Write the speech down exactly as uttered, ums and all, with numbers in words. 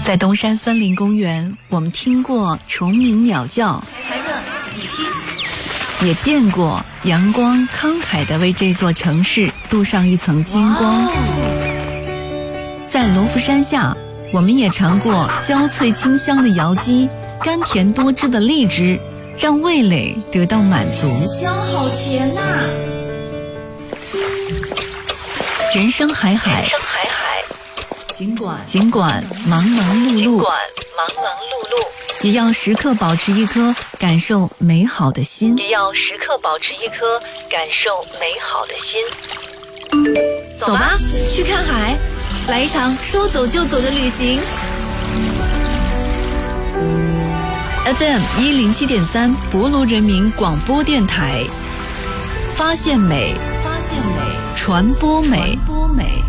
在东山森林公园，我们听过虫鸣鸟叫， 孩子，你听， 也见过阳光慷慨地为这座城市镀上一层金光。在罗浮山下，我们也尝过焦脆清香的瑶姬，甘甜多汁的荔枝，让味蕾得到满足。 香好甜呐、啊！ 人生海海， 人生海海， 尽管尽管忙忙碌碌， 尽管忙忙碌碌， 也要时刻保持一颗感受美好的心， 也要时刻保持一颗感受美好的心。 走吧，去看海，来一场说走就走的旅行。F M 一零七点三，博卢人民广播电台，发现美，发现美，传播美，传播美。